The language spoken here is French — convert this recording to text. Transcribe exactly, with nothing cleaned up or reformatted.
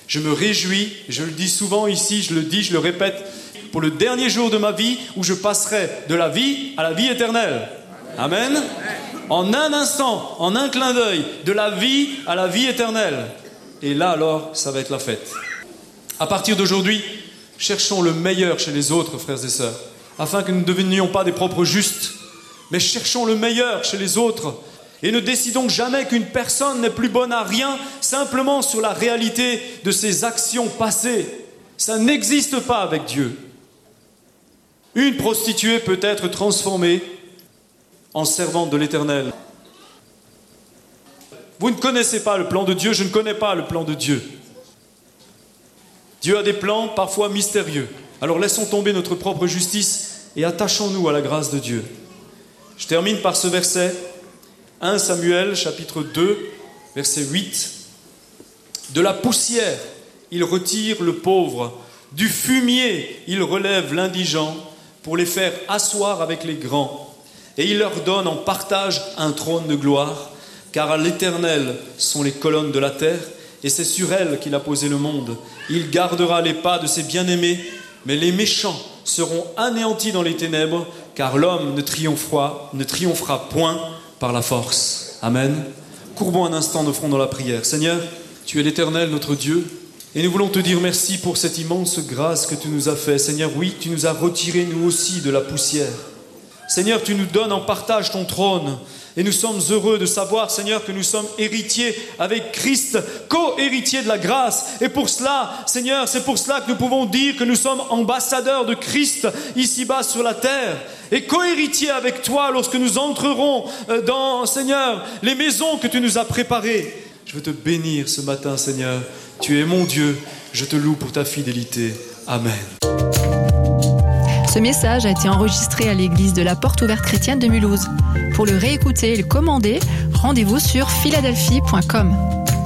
Je me réjouis, je le dis souvent ici, je le dis, je le répète, pour le dernier jour de ma vie où je passerai de la vie à la vie éternelle. Amen. En un instant, en un clin d'œil, de la vie à la vie éternelle. Et là alors, ça va être la fête. À partir d'aujourd'hui, cherchons le meilleur chez les autres, frères et sœurs, afin que nous ne devenions pas des propres justes, mais cherchons le meilleur chez les autres. Et ne décidons jamais qu'une personne n'est plus bonne à rien simplement sur la réalité de ses actions passées. Ça n'existe pas avec Dieu. Une prostituée peut être transformée en servante de l'Éternel. Vous ne connaissez pas le plan de Dieu, je ne connais pas le plan de Dieu. Dieu a des plans parfois mystérieux. Alors laissons tomber notre propre justice et attachons-nous à la grâce de Dieu. Je termine par ce verset, premier Samuel, chapitre deux, verset huit. De la poussière, il retire le pauvre. Du fumier, il relève l'indigent pour les faire asseoir avec les grands. Et il leur donne en partage un trône de gloire, car à l'Éternel sont les colonnes de la terre, et c'est sur elles qu'il a posé le monde. Il gardera les pas de ses bien-aimés, mais les méchants seront anéantis dans les ténèbres, car l'homme ne triomphera, ne triomphera point par la force. Amen. Courbons un instant nos fronts dans la prière. Seigneur, tu es l'Éternel, notre Dieu, et nous voulons te dire merci pour cette immense grâce que tu nous as fait. Seigneur, oui, tu nous as retirés nous aussi de la poussière. Seigneur, tu nous donnes en partage ton trône. Et nous sommes heureux de savoir, Seigneur, que nous sommes héritiers avec Christ, co-héritiers de la grâce. Et pour cela, Seigneur, c'est pour cela que nous pouvons dire que nous sommes ambassadeurs de Christ ici-bas sur la terre. Et co-héritiers avec toi lorsque nous entrerons dans, Seigneur, les maisons que tu nous as préparées. Je veux te bénir ce matin, Seigneur. Tu es mon Dieu. Je te loue pour ta fidélité. Amen. Ce message a été enregistré à l'église de la Porte Ouverte Chrétienne de Mulhouse. Pour le réécouter et le commander, rendez-vous sur philadelphie point com.